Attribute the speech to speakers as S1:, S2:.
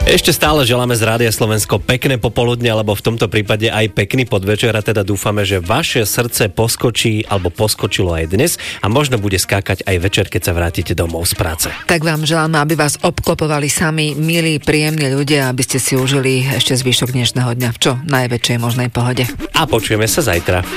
S1: Ešte stále želáme z Rádia Slovensko pekné popoludne, alebo v tomto prípade aj pekný podvečer, a teda dúfame, že vaše srdce poskočí alebo poskočilo aj dnes a možno bude skákať aj večer, keď sa vrátite domov z práce.
S2: Tak vám želáme, aby vás obklopovali sami milí, príjemní ľudia, aby ste si užili ešte zvyšok dnešného dňa v čo najväčšej možnej pohode.
S1: A počujeme sa zajtra.